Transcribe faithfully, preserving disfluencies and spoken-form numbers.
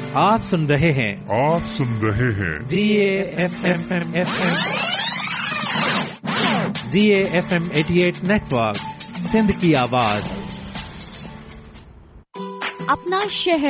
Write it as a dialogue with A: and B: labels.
A: आप सुन रहे हैं
B: आप सुन रहे हैं
A: जी A F M F M G A F M अठासी नेटवर्क, सिंध की आवाज।
C: अपना शहर